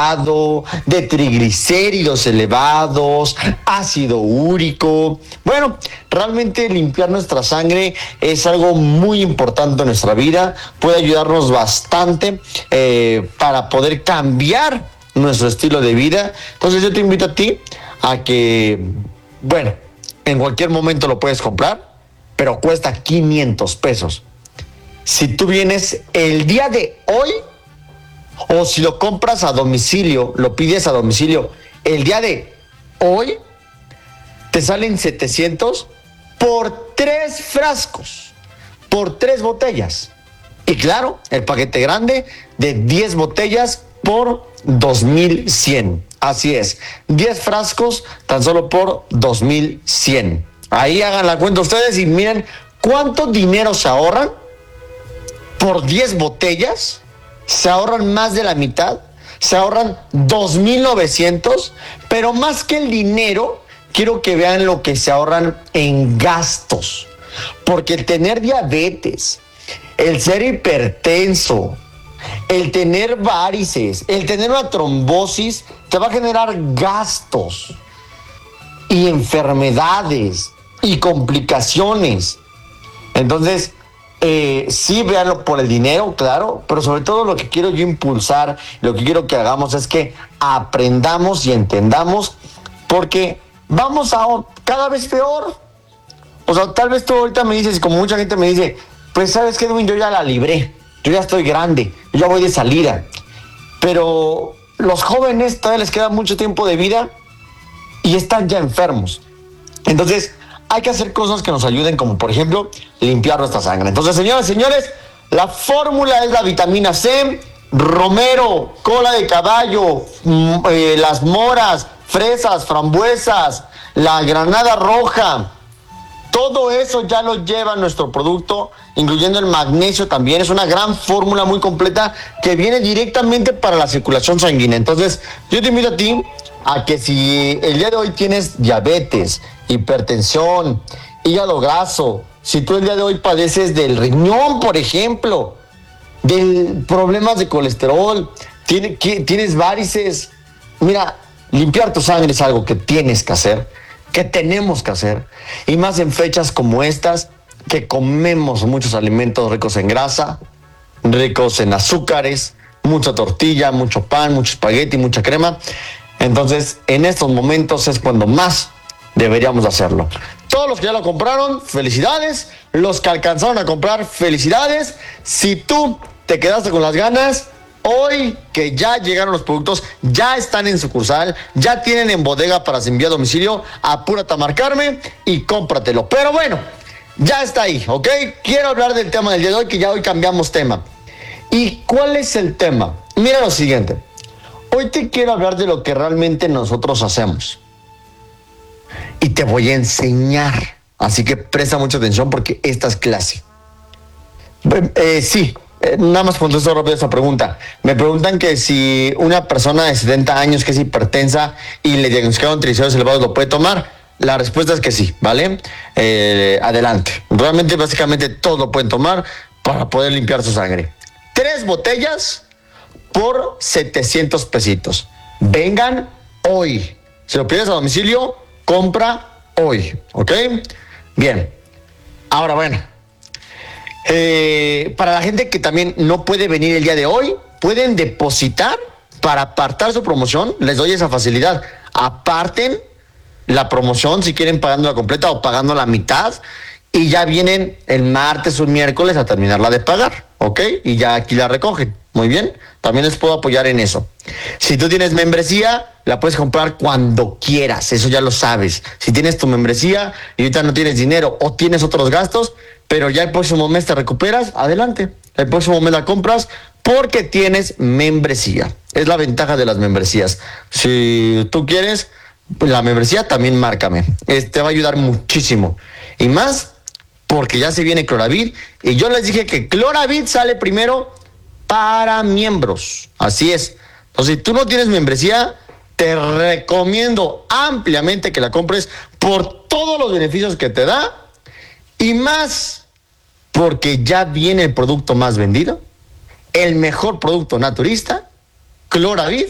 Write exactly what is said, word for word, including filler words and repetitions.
de triglicéridos elevados, ácido úrico. Bueno, realmente limpiar nuestra sangre es algo muy importante en nuestra vida, puede ayudarnos bastante eh, para poder cambiar nuestro estilo de vida. Entonces yo te invito a ti a que, bueno, en cualquier momento lo puedes comprar, pero cuesta quinientos pesos. Si tú vienes el día de hoy, o si lo compras a domicilio, lo pides a domicilio el día de hoy, te salen setecientos por tres frascos, por tres botellas. Y claro, el paquete grande de diez botellas por dos mil cien. Así es, diez frascos tan solo por dos mil cien. Ahí hagan la cuenta ustedes y miren cuánto dinero se ahorran por diez botellas. Se ahorran más de la mitad, se ahorran dos mil novecientos, pero más que el dinero, quiero que vean lo que se ahorran en gastos. Porque el tener diabetes, el ser hipertenso, el tener varices, el tener una trombosis, te va a generar gastos y enfermedades y complicaciones. Entonces, Eh, sí, véanlo por el dinero, claro, pero sobre todo lo que quiero yo impulsar, lo que quiero que hagamos es que aprendamos y entendamos, porque vamos a cada vez peor. O sea, tal vez tú ahorita me dices, como mucha gente me dice, pues sabes qué, Edwin, yo ya la libré, yo ya estoy grande, yo ya voy de salida. Pero los jóvenes todavía les queda mucho tiempo de vida y están ya enfermos. Entonces, hay que hacer cosas que nos ayuden, como por ejemplo, limpiar nuestra sangre. Entonces, señoras y señores, la fórmula es la vitamina C, romero, cola de caballo, mm, eh, las moras, fresas, frambuesas, la granada roja. Todo eso ya lo lleva nuestro producto, incluyendo el magnesio también. Es una gran fórmula muy completa que viene directamente para la circulación sanguínea. Entonces, yo te invito a ti a que si el día de hoy tienes diabetes, hipertensión, hígado graso, si tú el día de hoy padeces del riñón, por ejemplo, de problemas de colesterol, tienes, tienes varices, mira, limpiar tu sangre es algo que tienes que hacer, que tenemos que hacer, y más en fechas como estas, que comemos muchos alimentos ricos en grasa, ricos en azúcares, mucha tortilla, mucho pan, mucho espagueti, mucha crema. Entonces, en estos momentos es cuando más deberíamos hacerlo. Todos los que ya lo compraron, felicidades. Los que alcanzaron a comprar, felicidades. Si tú te quedaste con las ganas, hoy que ya llegaron los productos, ya están en sucursal, ya tienen en bodega para enviar a domicilio, apúrate a marcarme y cómpratelo. Pero bueno, ya está ahí, ¿ok? Quiero hablar del tema del día de hoy, que ya hoy cambiamos tema. ¿Y cuál es el tema? Mira lo siguiente. Hoy te quiero hablar de lo que realmente nosotros hacemos. Y te voy a enseñar. Así que presta mucha atención porque esta es clase. Eh, eh, sí, eh, nada más contesto rápido esa pregunta. Me preguntan que si una persona de setenta años que es hipertensa y le diagnosticaron triglicéridos elevados, ¿lo puede tomar? La respuesta es que sí, ¿vale? Eh, adelante. Realmente, básicamente, todos lo pueden tomar para poder limpiar su sangre. Tres botellas por setecientos pesitos. Vengan hoy. Si lo pides a domicilio, compra hoy, ¿ok? Bien. Ahora, bueno. Eh, para la gente que también no puede venir el día de hoy, pueden depositar para apartar su promoción. Les doy esa facilidad. Aparten la promoción si quieren pagándola completa o pagando la mitad. Y ya vienen el martes o el miércoles a terminarla de pagar, ¿ok? Y ya aquí la recogen. Muy bien, también les puedo apoyar en eso. Si tú tienes membresía, la puedes comprar cuando quieras, eso ya lo sabes. Si tienes tu membresía y ahorita no tienes dinero o tienes otros gastos, pero ya el próximo mes te recuperas, adelante. El próximo mes la compras porque tienes membresía. Es la ventaja de las membresías. Si tú quieres la membresía, también márcame. Te va a ayudar muchísimo. Y más porque ya se viene Cloravit. Y yo les dije que Cloravit sale primero para miembros. Así es. Entonces, si tú no tienes membresía, te recomiendo ampliamente que la compres por todos los beneficios que te da y más porque ya viene el producto más vendido, el mejor producto naturista, Cloravit,